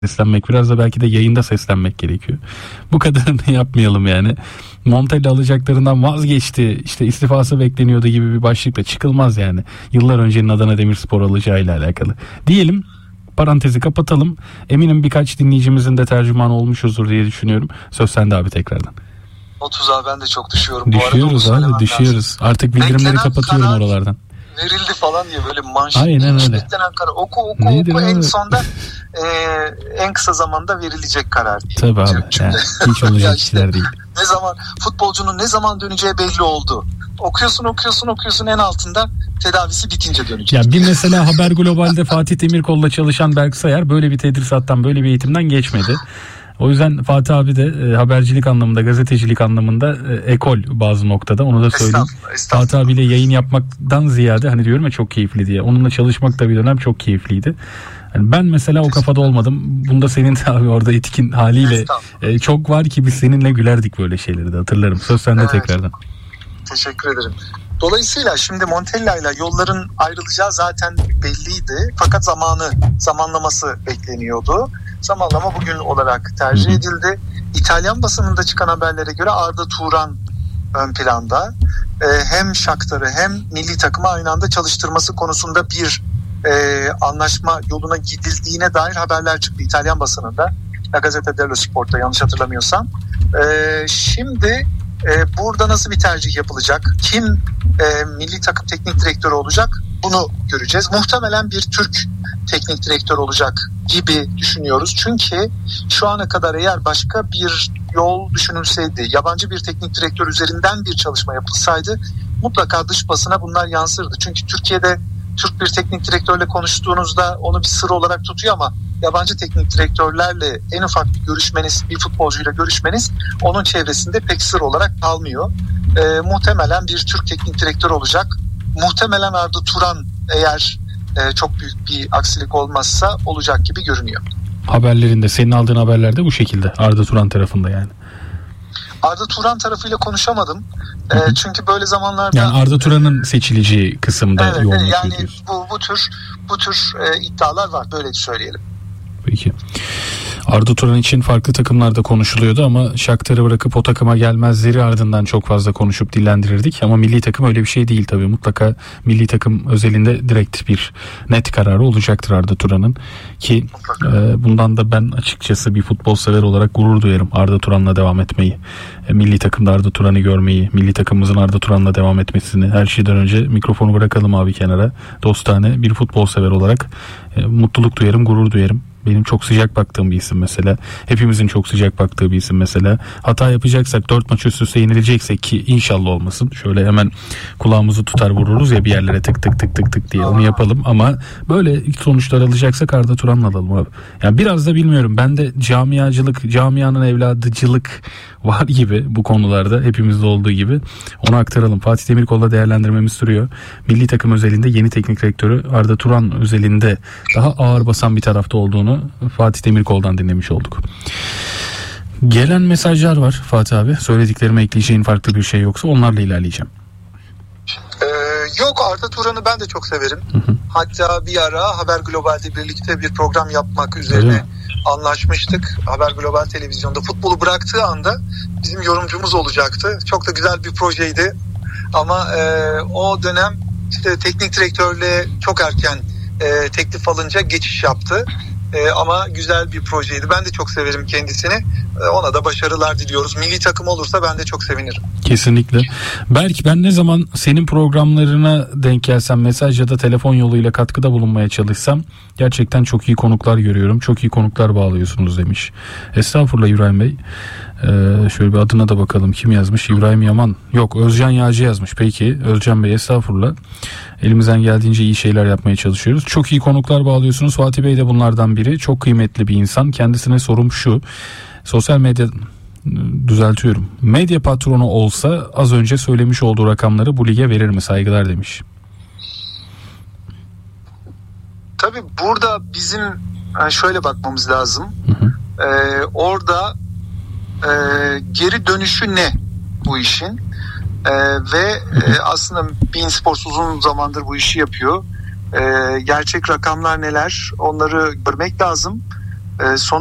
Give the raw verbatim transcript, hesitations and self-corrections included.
seslenmek, biraz da belki de yayında seslenmek gerekiyor. Bu kadarını yapmayalım yani. Montella alacaklarından vazgeçti, işte istifası bekleniyordu gibi bir başlıkla çıkılmaz yani. Yıllar öncenin Adana Demirspor alacağıyla alakalı. Diyelim, parantezi kapatalım. Eminim birkaç dinleyicimizin de tercümanı olmuşuzdur diye düşünüyorum. Söz sende abi tekrardan. O tuzağa ben de çok düşüyorum. Düşüyoruz Bu abi düşüyoruz. Lazım. Artık bildirimleri beklenen kapatıyorum oralardan. Verildi falan diye böyle manşet. Aynen öyle. Beklenen karar. Oku oku Nedir oku abi? En sonda e, en kısa zamanda verilecek karar diye. Tabii abi. Yani, hiç olacak işte, işler değil. Ne zaman futbolcunun ne zaman döneceği belli oldu. Okuyorsun okuyorsun okuyorsun en altında tedavisi bitince dönecek. Ya bir mesela Haber Global'de Fatih Demirkol'la çalışan Berk Sayar böyle bir tedrisattan, böyle bir eğitimden geçmedi. O yüzden Fatih abi de e, habercilik anlamında, gazetecilik anlamında e, ekol bazı noktada, onu da söyleyeyim. Estağfurullah, estağfurullah. Fatih abiyle yayın yapmaktan ziyade, hani diyorum ya çok keyifli diye, onunla çalışmak da bir dönem çok keyifliydi. Yani ben mesela o kafada olmadım. Bunda senin de abi orada etkin haliyle e, çok var ki biz seninle gülerdik böyle şeyleri de, hatırlarım. Söz sende evet. Tekrardan. Teşekkür ederim. Dolayısıyla şimdi Montella ile yolların ayrılacağı zaten belliydi. Fakat zamanı, zamanlaması bekleniyordu. Zamanlama bugün olarak tercih edildi. İtalyan basınında çıkan haberlere göre Arda Turan ön planda. Ee, hem Shakhtar'ı hem milli takımı aynı anda çalıştırması konusunda bir e, anlaşma yoluna gidildiğine dair haberler çıktı İtalyan basınında. La Gazzetta dello Sport'ta yanlış hatırlamıyorsam. Ee, şimdi e, burada nasıl bir tercih yapılacak? Kim e, milli takım teknik direktörü olacak? Bunu göreceğiz. Muhtemelen bir Türk teknik direktör olacak gibi düşünüyoruz. Çünkü şu ana kadar eğer başka bir yol düşünülseydi, yabancı bir teknik direktör üzerinden bir çalışma yapılsaydı mutlaka dış basına bunlar yansırdı. Çünkü Türkiye'de Türk bir teknik direktörle konuştuğunuzda onu bir sır olarak tutuyor ama yabancı teknik direktörlerle en ufak bir görüşmeniz, bir futbolcuyla görüşmeniz onun çevresinde pek sır olarak kalmıyor. E, muhtemelen bir Türk teknik direktör olacak. Muhtemelen Arda Turan eğer e, çok büyük bir aksilik olmazsa olacak gibi görünüyor. Haberlerinde, senin aldığın haberlerde bu şekilde Arda Turan tarafında yani. Arda Turan tarafıyla konuşamadım. E, çünkü böyle zamanlarda yani Arda Turan'ın seçileceği kısımda evet, yoğunlaşıyor. Yani bu bu tür bu tür e, iddialar var, böyle söyleyelim. Peki. Arda Turan için farklı takımlarda konuşuluyordu ama Shakhtar'ı bırakıp o takıma gelmezleri ardından çok fazla konuşup dillendirirdik. Ama milli takım öyle bir şey değil tabii. Mutlaka milli takım özelinde direkt bir net kararı olacaktır Arda Turan'ın. Ki e, bundan da ben açıkçası bir futbol sever olarak gurur duyarım Arda Turan'la devam etmeyi. E, milli takımda Arda Turan'ı görmeyi, milli takımımızın Arda Turan'la devam etmesini. Her şeyden önce mikrofonu bırakalım abi kenara. Dostane bir futbol sever olarak e, mutluluk duyarım, gurur duyarım. Benim çok sıcak baktığım bir isim mesela. Hepimizin çok sıcak baktığı bir isim mesela. Hata yapacaksak, dört maç üst üste yenileceksek, ki inşallah olmasın. Şöyle hemen kulağımızı tutar vururuz ya bir yerlere, tık tık tık tık tık diye, onu yapalım. Ama böyle ilk sonuçlar alacaksak Arda Turan'la alalım abi. Yani biraz da bilmiyorum. Ben de camiacılık, camianın evladıcılık var gibi bu konularda, hepimizde olduğu gibi. Onu aktaralım. Fatih Demirkol'la değerlendirmemiz sürüyor. Milli takım özelinde yeni teknik direktörü Arda Turan özelinde daha ağır basan bir tarafta olduğunu Fatih Demirkol'dan dinlemiş olduk. Gelen mesajlar var Fatih abi. Söylediklerime ekleyeceğin farklı bir şey yoksa onlarla ilerleyeceğim. Ee, yok, Arda Turan'ı ben de çok severim. Hı hı. Hatta bir ara Haber Global'de birlikte bir program yapmak üzerine anlaşmıştık. Haber Global televizyonda futbolu bıraktığı anda bizim yorumcumuz olacaktı. Çok da güzel bir projeydi. Ama e, o dönem işte teknik direktörle çok erken e, teklif alınca geçiş yaptı. Ee, ama güzel bir projeydi. Ben de çok severim kendisini. Ee, ona da başarılar diliyoruz. Milli takım olursa ben de çok sevinirim. Kesinlikle. Belki ben ne zaman senin programlarına denk gelsem, mesaj ya da telefon yoluyla katkıda bulunmaya çalışsam, gerçekten çok iyi konuklar görüyorum. Çok iyi konuklar bağlıyorsunuz demiş. Estağfurullah İbrahim Bey. Ee, şöyle bir adına da bakalım. Kim yazmış? İbrahim Yaman. Yok, Özcan Yağcı yazmış. Peki Özcan Bey, estağfurullah. Elimizden geldiğince iyi şeyler yapmaya çalışıyoruz. Çok iyi konuklar bağlıyorsunuz. Fatih Bey de bunlardan biri. Çok kıymetli bir insan. Kendisine sorum şu. Sosyal medya, düzeltiyorum, medya patronu olsa az önce söylemiş olduğu rakamları bu lige verir mi? Saygılar demiş. Tabii burada bizim şöyle bakmamız lazım. Hı hı. Ee, orada e, geri dönüşü ne bu işin? Ee, ve e, aslında beIN Sports uzun zamandır bu işi yapıyor. Ee, gerçek rakamlar neler? Onları görmek lazım. E, son